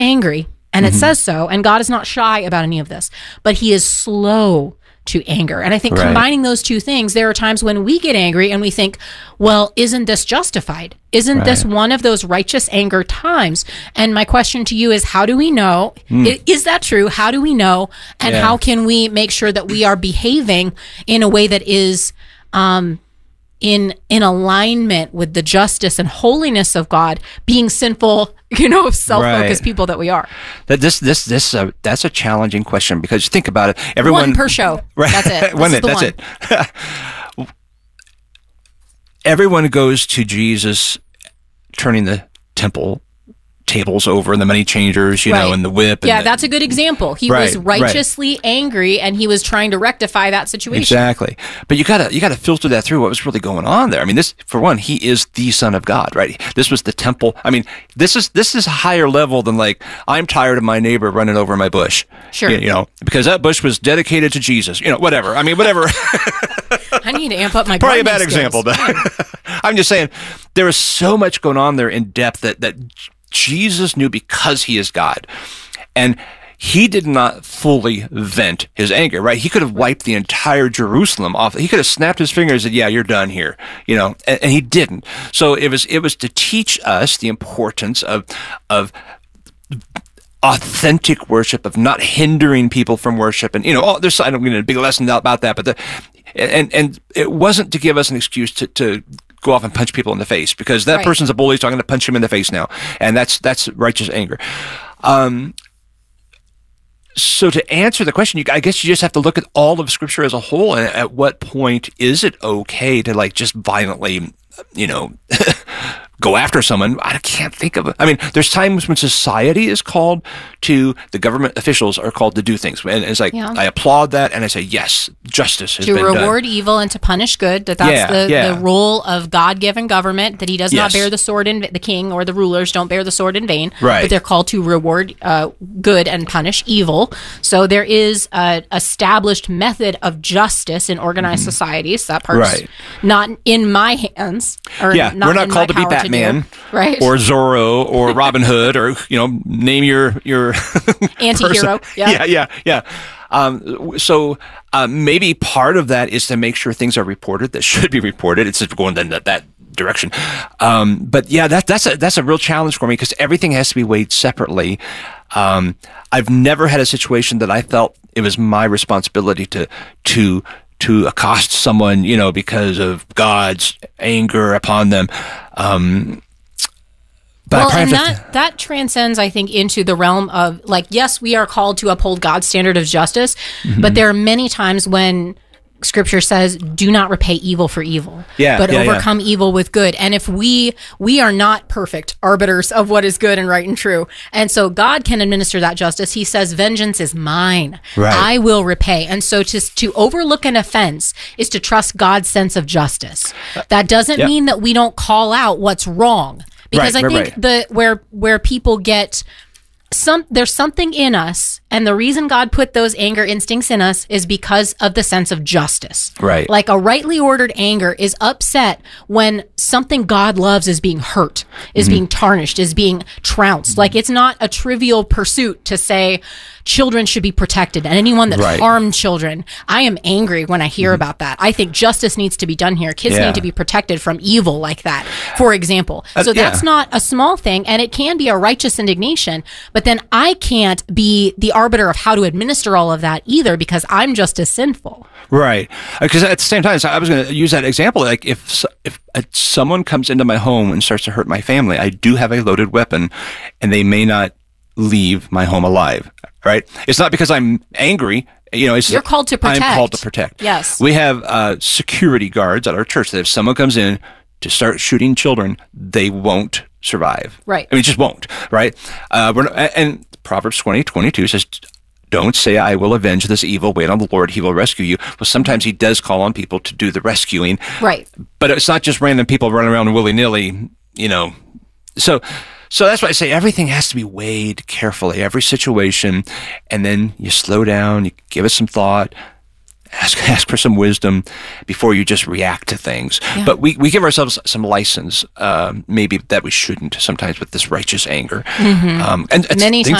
angry, and it says so, and God is not shy about any of this, but he is slow to anger. And I think combining those two things, there are times when we get angry and we think, well, isn't this justified? Isn't this one of those righteous anger times? And my question to you is, how do we know? Is that true? How do we know? And how can we make sure that we are behaving in a way that is in alignment with the justice and holiness of God, being sinful, self-focused people that we are? That's a challenging question, because think about it. Everyone one per show. Right. That's it. That's it. Everyone goes to Jesus turning the temple tables over and the money changers, and the whip. And that's a good example. He was righteously angry, and he was trying to rectify that situation. Exactly. But you gotta filter that through what was really going on there. I mean, this, for one, he is the Son of God, right? This was the temple. I mean, this is a higher level than like, I'm tired of my neighbor running over my bush. Sure. Because that bush was dedicated to Jesus. Whatever. I mean, whatever. I need to amp up my probably a bad skills. example, but I'm just saying there is so much going on there in depth that Jesus knew, because he is God. And he did not fully vent his anger, right? He could have wiped the entire Jerusalem off. He could have snapped his fingers and said, yeah, you're done here, and he didn't. So it was to teach us the importance of authentic worship, of not hindering people from worship. And, there's, I don't mean a big lesson about that, but and it wasn't to give us an excuse to go off and punch people in the face, because that person's a bully, so I'm going to punch him in the face now. And that's righteous anger. So to answer the question, I guess you just have to look at all of Scripture as a whole, and at what point is it okay to just violently, go after someone? I can't think of it. I mean, there's times when society is called to, the government officials are called to do things. And it's like, I applaud that, and I say, yes, justice has been done. To reward evil and to punish good. That's the role of God-given government, that he does not bear the sword in, the king or the rulers don't bear the sword in vain. Right. But they're called to reward good and punish evil. So there is an established method of justice in organized societies. That part's not in my hands. Or we're not called to be Batman. Right. Or Zorro or Robin Hood, or name your anti-hero. So maybe part of that is to make sure things are reported that should be reported. It's just going in that direction. But that's a real challenge for me, because everything has to be weighed separately. I've never had a situation that I felt it was my responsibility to accost someone, because of God's anger upon them. That transcends, I think, into the realm of, yes, we are called to uphold God's standard of justice, but there are many times when Scripture says, do not repay evil for evil, but overcome evil with good. And if we are not perfect arbiters of what is good and right and true. And so God can administer that justice. He says, vengeance is mine. Right. I will repay. And so to overlook an offense is to trust God's sense of justice. That doesn't mean that we don't call out what's wrong. Because I think where people get there's something in us, and the reason God put those anger instincts in us is because of the sense of justice. Right. Like a rightly ordered anger is upset when something God loves is being hurt, is being tarnished, is being trounced. Like, it's not a trivial pursuit to say children should be protected, and anyone that harmed children. I am angry when I hear about that. I think justice needs to be done here. Kids need to be protected from evil like that, for example. So that's not a small thing, and it can be a righteous indignation, but then I can't be the arbiter of how to administer all of that either, because I'm just as sinful. Right. Because at the same time, so I was going to use that example. Like, if someone comes into my home and starts to hurt my family, I do have a loaded weapon, and they may not leave my home alive. Right? It's not because I'm angry. You're called to protect. I'm called to protect. Yes. We have security guards at our church that if someone comes in to start shooting children, they won't survive. Right. I mean, just won't. Right? And Proverbs 20:22 says, don't say, I will avenge this evil. Wait on the Lord. He will rescue you. Well, sometimes he does call on people to do the rescuing. Right. But it's not just random people running around willy-nilly, So that's why I say everything has to be weighed carefully, every situation, and then you slow down, you give it some thought, ask for some wisdom before you just react to things. Yeah. But we give ourselves some license, maybe that we shouldn't sometimes with this righteous anger. And many times